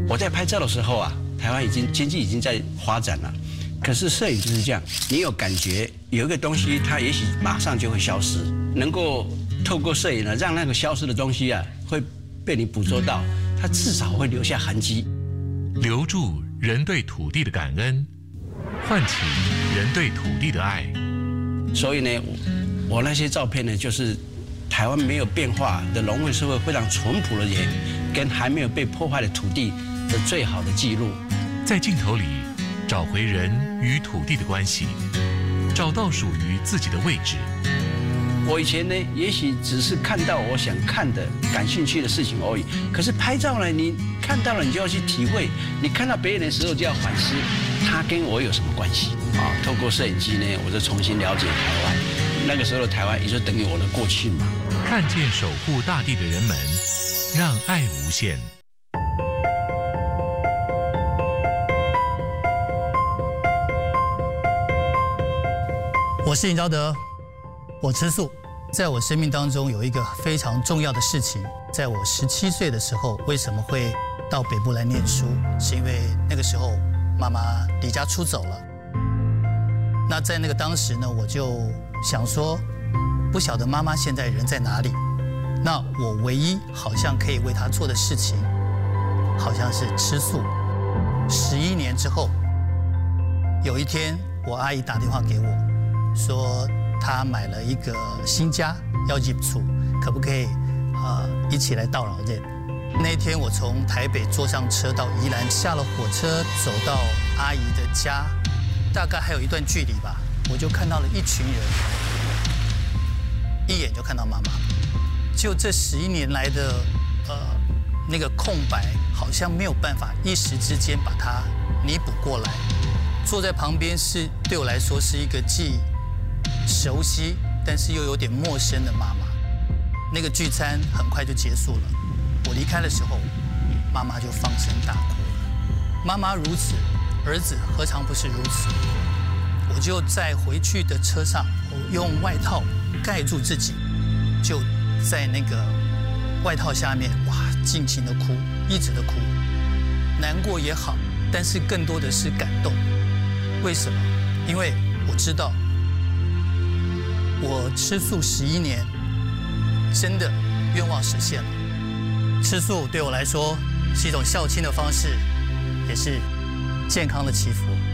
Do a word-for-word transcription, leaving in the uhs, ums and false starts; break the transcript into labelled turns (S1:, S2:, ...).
S1: 我在拍照的时候啊，台湾已经经济已经在发展了，可是摄影就是这样，你有感觉有一个东西，它也许马上就会消失，能够透过摄影呢，让那个消失的东西啊，会被你捕捉到，它至少会留下痕迹，
S2: 留住人对土地的感恩，唤起人对土地的爱。
S1: 所以呢，我, 我那些照片呢，就是台湾没有变化的农业社会非常淳朴的人，跟还没有被破坏的土地的最好的记录。
S2: 在镜头里找回人与土地的关系，找到属于自己的位置。
S1: 我以前呢，也许只是看到我想看的、感兴趣的事情而已。可是拍照呢，你看到了，你就要去体会；你看到别人的时候，就要反思，他跟我有什么关系啊？透过摄影机呢，我就重新了解台湾。那个时候的台湾，也就等于我的过去嘛。
S2: 看见守护大地的人们，让爱无限。
S3: 我是尹昭德，我吃素。在我生命当中有一个非常重要的事情，在我十七岁的时候，为什么会到北部来念书？是因为那个时候妈妈离家出走了。那在那个当时呢，我就想说，不晓得妈妈现在人在哪里。那我唯一好像可以为她做的事情，好像是吃素。十一年之后，有一天我阿姨打电话给我，说她买了一个新家要入厝，可不可以呃一起来到老人？那一天我从台北坐上车到宜兰，下了火车走到阿姨的家，大概还有一段距离吧，我就看到了一群人，一眼就看到妈妈。就这十一年来的呃那个空白，好像没有办法一时之间把它弥补过来。坐在旁边是对我来说是一个既熟悉但是又有点陌生的妈妈。那个聚餐很快就结束了，我离开的时候，妈妈就放声大哭了。妈妈如此，儿子何尝不是如此？我就在回去的车上，我用外套盖住自己，就在那个外套下面，哇，尽情的哭，一直的哭，难过也好，但是更多的是感动。为什么？因为我知道，我吃素十一年，真的愿望实现了。吃素对我来说是一种孝亲的方式，也是健康的祈福。